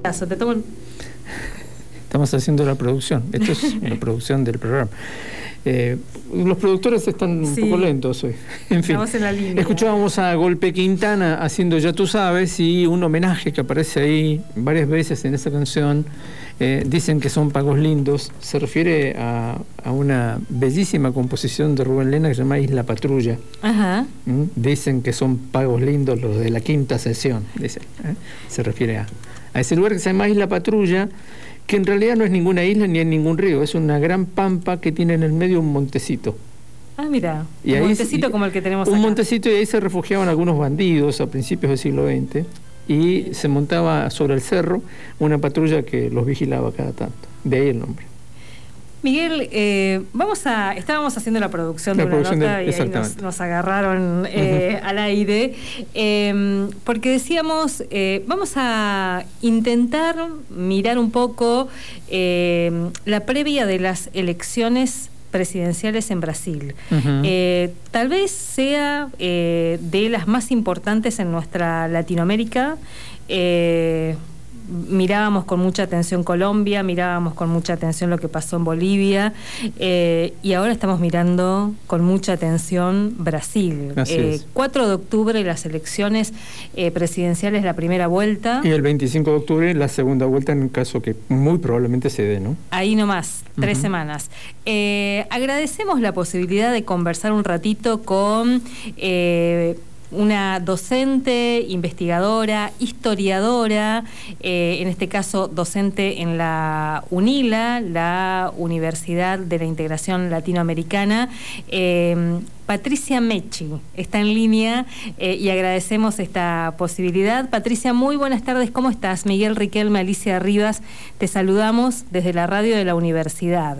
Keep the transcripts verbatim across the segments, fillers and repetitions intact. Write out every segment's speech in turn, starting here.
Te tomo el... Estamos haciendo la producción. Esto es la producción del programa. Eh, los productores están sí. un poco lentos hoy. En fin, estamos en la línea. Escuchábamos a Golpe Quintana haciendo Ya Tú Sabes, y un homenaje que aparece ahí varias veces en esa canción. Eh, dicen que son pagos lindos. Se refiere a, a una bellísima composición de Rubén Lena que se llama Isla Patrulla. Ajá. ¿Mm? Dicen que son pagos lindos los de la quinta sesión. Dicen, ¿eh? Se refiere a, a ese lugar que se llama Isla Patrulla, que en realidad no es ninguna isla ni en ningún río, es una gran pampa que tiene en el medio un montecito. Ah, mira, y un ahí, montecito y, como el que tenemos un acá. Un montecito, y ahí se refugiaban algunos bandidos a principios del siglo veinte, y se montaba sobre el cerro una patrulla que los vigilaba cada tanto. De ahí el nombre. Miguel, eh, vamos a, estábamos haciendo la producción la de una producción nota de, y ahí nos, nos agarraron eh, uh-huh. al aire, eh, porque decíamos, eh, vamos a intentar mirar un poco eh, la previa de las elecciones presidenciales en Brasil. Uh-huh. Eh, tal vez sea eh, de las más importantes en nuestra Latinoamérica. Eh, mirábamos con mucha atención Colombia, mirábamos con mucha atención lo que pasó en Bolivia, eh, y ahora estamos mirando con mucha atención Brasil. Eh, cuatro de octubre las elecciones eh, presidenciales, la primera vuelta. Y el veinticinco de octubre la segunda vuelta, en un caso que muy probablemente se dé, ¿no? Ahí nomás, tres uh-huh. semanas. Eh, agradecemos la posibilidad de conversar un ratito con... Eh, una docente, investigadora, historiadora, eh, en este caso docente en la UNILA, la Universidad de la Integración Latinoamericana, eh, Patricia Mechi está en línea eh, y agradecemos esta posibilidad. Patricia, muy buenas tardes, ¿cómo estás? Miguel Riquelme, Alicia Rivas, te saludamos desde la radio de la universidad.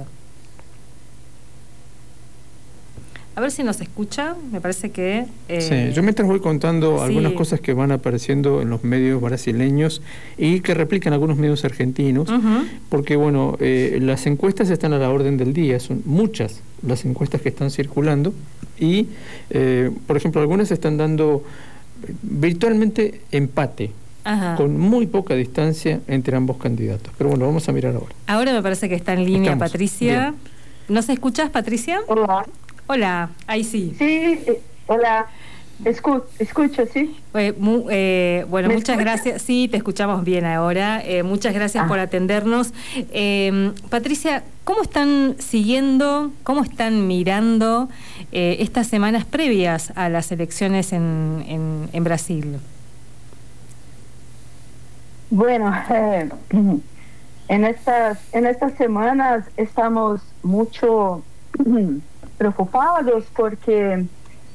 A ver si nos escucha, me parece que... Eh... Sí, yo mientras voy contando sí. algunas cosas que van apareciendo en los medios brasileños y que replican algunos medios argentinos, uh-huh. porque bueno, eh, las encuestas están a la orden del día, son muchas las encuestas que están circulando y, eh, por ejemplo, algunas están dando virtualmente empate. Ajá. Con muy poca distancia entre ambos candidatos. Pero bueno, vamos a mirar ahora. Ahora me parece que está en línea. Estamos. Patricia. Bien. ¿Nos escuchás, Patricia? Hola. Hola, ahí sí. Sí, hola. Escu escucho, ¿sí? Eh, mu eh, bueno, muchas escucha? gracias. Sí, te escuchamos bien ahora. Eh, muchas gracias ah. por atendernos. Eh, Patricia, ¿cómo están siguiendo, cómo están mirando eh, estas semanas previas a las elecciones en, en, en Brasil? Bueno, eh, en, estas, en estas semanas estamos mucho... preocupados porque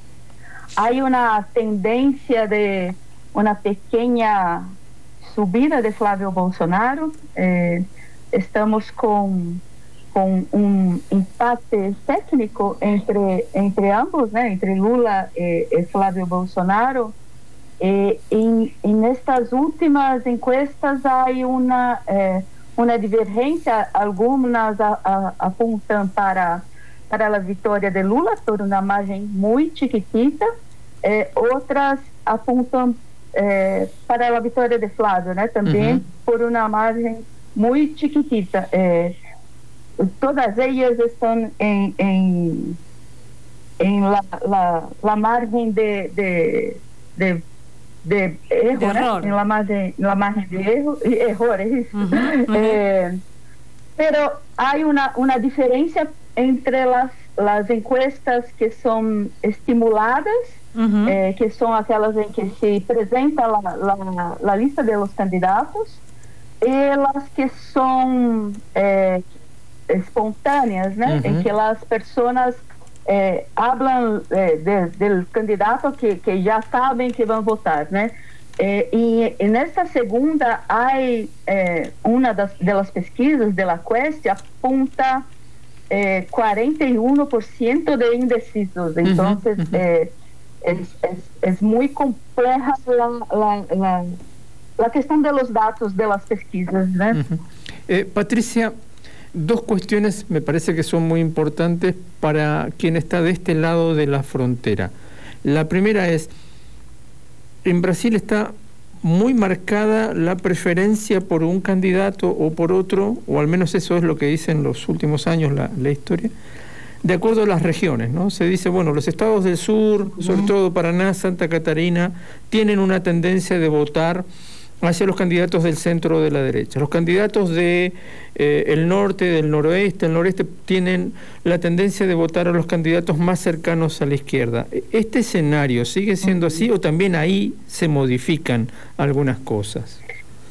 hay una tendencia de una pequeña subida de Flávio Bolsonaro. Eh, estamos con, con un empate técnico entre, entre ambos, ¿no? Entre Lula y, y Flávio Bolsonaro. Eh, en, en estas últimas encuestas hay una, eh, una divergencia, algunas a, a, apuntan para para a vitória de Lula por uma margem muito chiquitita, eh, outras apontam eh, para a vitória de Flávio, né, também uhum. por uma margem muito chiquitita. Eh, todas elas estão em, em, em la, la, la margem de, de, de, de erro, de error. Né? Em la margem, la margem de erro, error, é isso. Uhum. Eh, pero há uma, uma diferença entre las, las encuestas que son estimuladas, uh-huh. eh, que son aquellas en que se presenta la, la, la lista de los candidatos, y las que son eh, espontáneas, ¿no? Uh-huh. En que las personas eh, hablan eh, de, del candidato que, que ya saben que van a votar, ¿no? Eh, y en esta segunda hay eh, una de, de las pesquisas de la Quest apunta Eh, cuarenta y uno por ciento de indecisos. Entonces, uh-huh, uh-huh. eh, es, es, es muy compleja la, la, la, la cuestión de los datos de las pesquisas, ¿no? Uh-huh. eh, Patricia, dos cuestiones me parece que son muy importantes para quien está de este lado de la frontera. La primera es, en Brasil está muy marcada la preferencia por un candidato o por otro, o al menos eso es lo que dice en los últimos años la, la historia, de acuerdo a las regiones, ¿no? Se dice, bueno, los estados del sur, sobre todo Paraná, Santa Catarina, tienen una tendencia de votar hacia los candidatos del centro o de la derecha. Los candidatos de eh, el norte, del noroeste, el noreste tienen la tendencia de votar a los candidatos más cercanos a la izquierda. ¿Este escenario sigue siendo así o también ahí se modifican algunas cosas?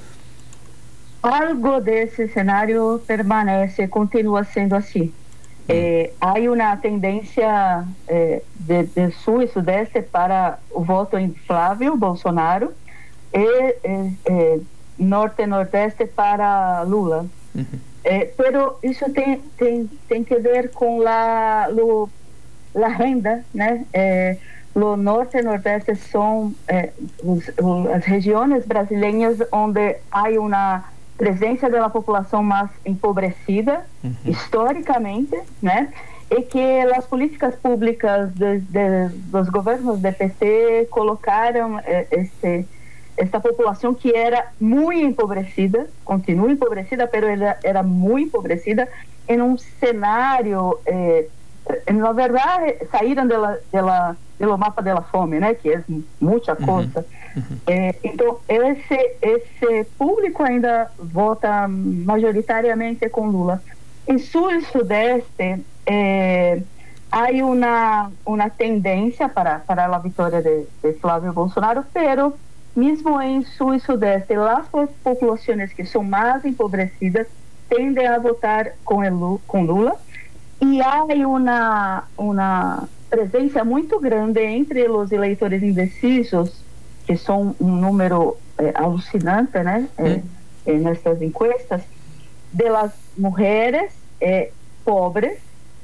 Algo de ese escenario permanece, continúa siendo así. Eh, hay una tendencia eh, de, del sur y sudeste para el voto en Flávio Bolsonaro, e eh, eh, norte e nordeste para Lula. Uh-huh. eh, pero isso tem, tem, tem que ver com la, lo, la renda, né? Eh, o norte e nordeste são eh, os, os, as regiões brasileiras onde há uma presença da população mais empobrecida, uh-huh. historicamente, né? E que as políticas públicas de, de, dos governos do P C colocaram eh, este esta população que era muito empobrecida, continua empobrecida, mas era, era muito empobrecida, em um cenário, eh, na verdade, saíram dela, dela, do mapa da fome, né, que é muita coisa. Uhum. Uhum. Eh, então, esse, esse público ainda vota majoritariamente com Lula. Em sul e sudeste, eh, há uma, uma tendência para, para a vitória de, de Flávio Bolsonaro, pero mesmo em sul e sudeste, as populações que são mais empobrecidas tendem a votar com, el, com Lula, e há uma, uma presença muito grande entre os eleitores indecisos, que são um número eh, alucinante, né, eh, eh, nessas encuestas, de las mulheres eh, pobres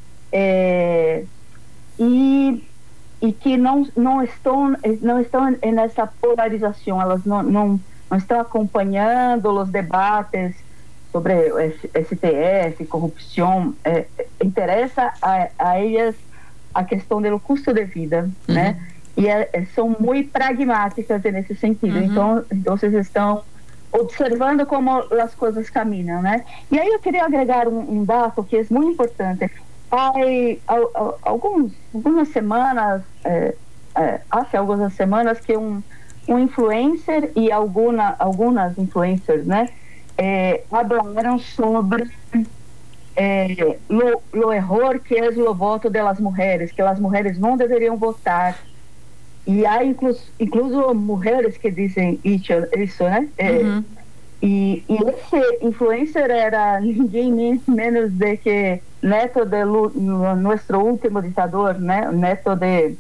eh, e e que não não estão não estão nessa polarização, elas não, não, não estão acompanhando os debates sobre S T F, corrupção. É, interessa a, a elas a questão do custo de vida, uhum. né? E é, são muito pragmáticas nesse sentido. Uhum. Então, então vocês estão observando como as coisas caminham, né? E aí eu queria agregar um, um dado que é muito importante. Há alguns, algumas semanas, é, é, há algumas semanas que um, um influencer e alguma, algumas influencers, né, é, falaram sobre é, o erro que é o voto das mulheres, que as mulheres não deveriam votar. E há incluso, incluso mulheres que dizem isso, isso né? É, uhum. E, e esse influencer era ninguém menos do que neto de nosso último ditador, né? Neto de,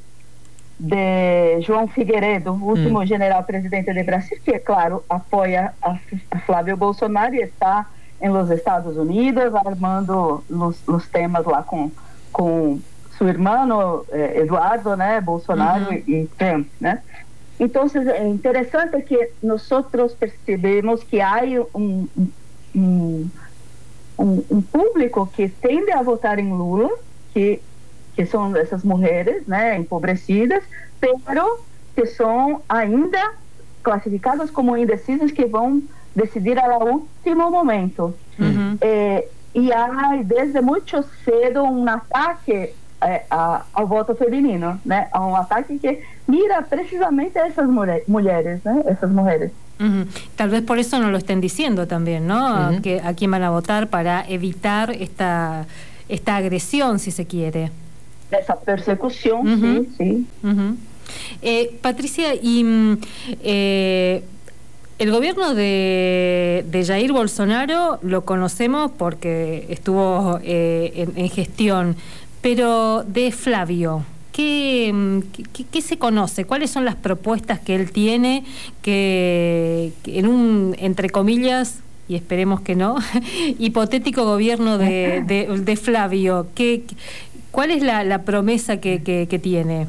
de João Figueiredo, o último hum. general presidente do Brasil, que, é claro, apoia a, a Flávio Bolsonaro e está nos Estados Unidos, armando os, os temas lá com, com seu irmão, eh, Eduardo, né? Bolsonaro uhum. e, e Trump, né? Então, é interessante que nós percebemos que há um, um, um, um público que tende a votar em Lula, que, que são essas mulheres, né, empobrecidas, pero que são ainda classificadas como indecisas, que vão decidir ao último momento. Uhum. É, e há, desde muito cedo, um ataque é, a, ao voto feminino, né? Há um ataque que mira precisamente a essas mulher, mulheres, né? Essas mulheres. Uh-huh. Tal vez por eso no lo estén diciendo también, ¿no? Uh-huh. Que a quién van a votar para evitar esta esta agresión, si se quiere. Esa persecución, uh-huh. sí, sí. Uh-huh. Eh, Patricia, y eh, el gobierno de, de Jair Bolsonaro lo conocemos porque estuvo eh, en, en gestión, pero de Flávio, ¿qué, qué, ¿qué se conoce? ¿Cuáles son las propuestas que él tiene que, que en un, entre comillas, y esperemos que no, hipotético gobierno de, de, de Flávio? ¿Qué, ¿Cuál es la, la promesa que, que, que tiene?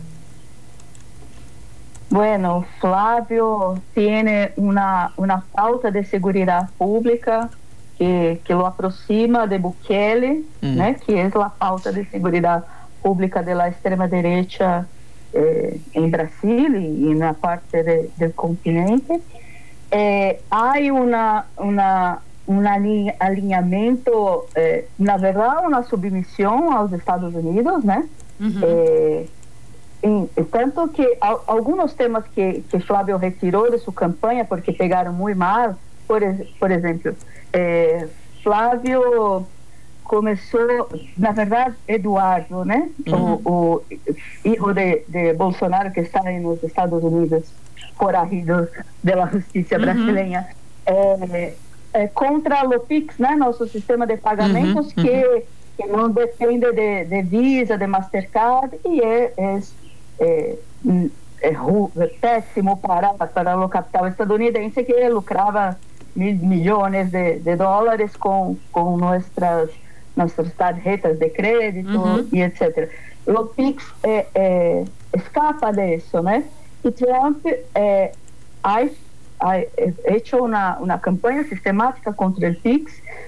Bueno, Flávio tiene una, una pauta de seguridad pública que, que lo aproxima de Bukele, mm. né, que es la pauta de seguridad pública de la extrema derecha eh, en Brasil y, y en la parte de, del continente. eh, hay una, una, un alinhamento, eh, na verdade, uma submissão aos Estados Unidos, né? Uhum. Eh, em, tanto que a, alguns temas que, que Flávio retirou de sua campanha, porque pegaram muito mal, por, por exemplo, eh, Flávio começou, na verdade, Eduardo, né? Uhum. O, o filho de, de Bolsonaro, que está nos Estados Unidos, foragido da justiça brasileira, uhum. é, é contra o PIX, né? Nosso sistema de pagamentos, uhum. que, que não depende de, de Visa, de Mastercard, e é, é, é, é, é péssimo para, para o capital estadunidense, que lucrava mil milhões de, de dólares com, com nossas, nossas tarjetas de crédito, uhum. e etcétera. O PIX é, é, escapa disso, né? E Trump é, ha, ha hecho uma, uma campanha sistemática contra o PIX,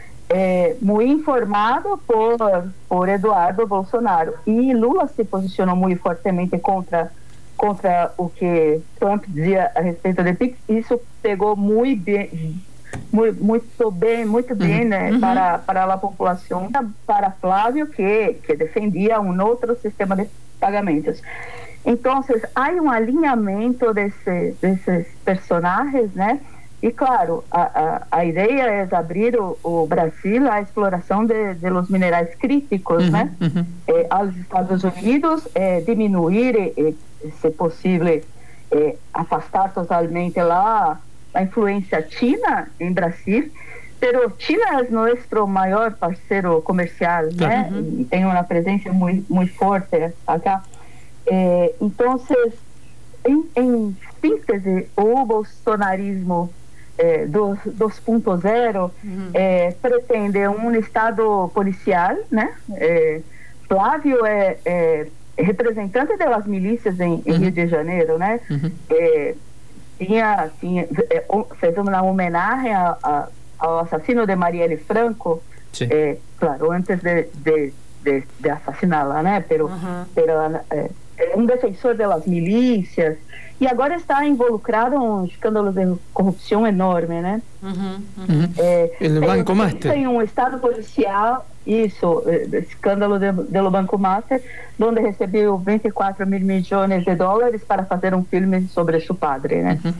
é, muito informado por, por Eduardo Bolsonaro. E Lula se posicionou muito fortemente contra, contra o que Trump dizia a respeito do PIX. Isso pegou muito bem, muito, muito bem, muito bem uhum. né, uhum. para, para a população, para Flávio, que, que defendia um outro sistema de pagamentos. Então, há um alinhamento desse, desses personagens, né? E, claro, a, a, a ideia é abrir o, o Brasil à exploração de, de los minerais críticos, uhum, né? Uhum. Eh, aos Estados Unidos, eh, diminuir, eh, se possível, eh, afastar totalmente lá a influência china em Brasil. Pero China é nosso maior parceiro comercial, uhum. né? E tem uma presença muito, muito forte acá. Eh, então, em, em síntese, o bolsonarismo eh, dois ponto zero uhum. eh, pretende um Estado policial, né? Eh, Flávio é, é representante das milícias em, em uhum. Rio de Janeiro, né? Uhum. Eh, tinha, tinha, fez uma homenagem a, a, ao assassino de Marielle Franco, eh, claro, antes de, de, de, de assassiná-la, né? Pero, uhum. pero eh, um defensor das milícias, e agora está involucrado em um escândalo de corrupção enorme, né? Uhum, uhum. É, o Banco Master. Tem um estado policial, isso, escândalo do, do Banco Master, onde recebeu vinte e quatro mil milhões de dólares para fazer um filme sobre seu padre, né? Uhum.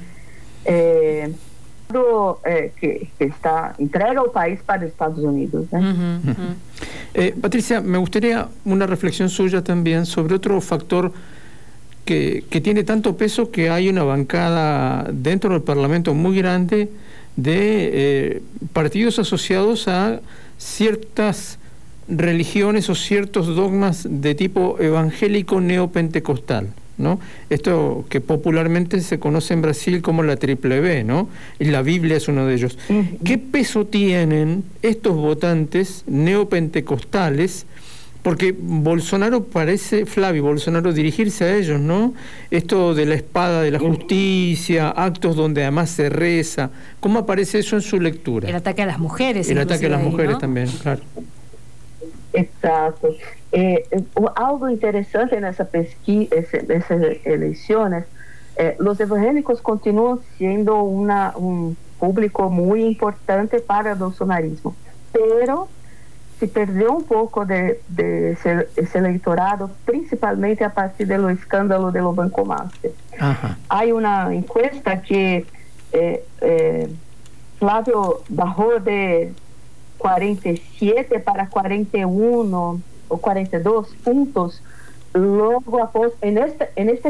É, do, é, que, que está entrega o país para os Estados Unidos, né? Uhum, uhum. Eh, Patricia, me gustaría una reflexión suya también sobre otro factor que, que tiene tanto peso, que hay una bancada dentro del Parlamento muy grande de eh, partidos asociados a ciertas religiones o ciertos dogmas de tipo evangélico neopentecostal, ¿no? Esto que popularmente se conoce en Brasil como la triple B, ¿no? Y la Biblia es uno de ellos. Uh-huh. ¿Qué peso tienen estos votantes neopentecostales? Porque Bolsonaro parece, Flavio Bolsonaro, dirigirse a ellos, ¿no? Esto de la espada de la justicia, actos donde además se reza. ¿Cómo aparece eso en su lectura? El ataque a las mujeres. El ataque a las ahí, mujeres, ¿no? También, claro. Exato. É, algo interessante nessa pesquisa, nessas eleições, é, os evangélicos continuam sendo uma, um público muito importante para o bolsonarismo, pero se perdeu um pouco de, de esse, esse eleitorado, principalmente a partir do escândalo do Banco Master. Ajá. Há uma encuesta que é, é, Flávio bajou de cuarenta y siete para cuarenta y uno o cuarenta y dos puntos luego após, en este, en este